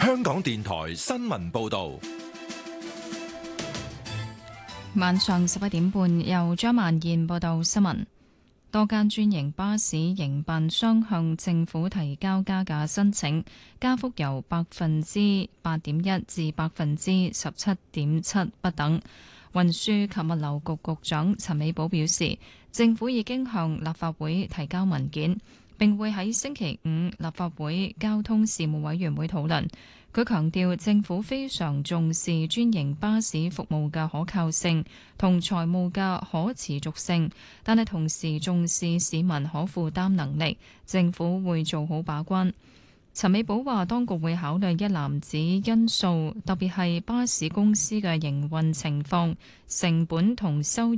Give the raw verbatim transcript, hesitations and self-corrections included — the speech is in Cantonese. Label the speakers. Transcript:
Speaker 1: 香港電台新聞報道。
Speaker 2: 晚上十一點半，由張曼燕報道新聞。多間專營巴士營辦商向政府提交加價申請，加幅由百分之八點一至百分之十七點七不等。運輸及物流局局長陳美寶表示，政府已經向立法會提交文件，並會喺星期五立法會交通事務委員會討論。佢強調，政府非常重視專營巴士服務嘅可靠性同財務嘅可持續性，但係同時重視市民可負擔能力，政府會做好把關。陳美寶話，當局會考慮一籃子因素，特別係巴士公司嘅營運情況、成本同收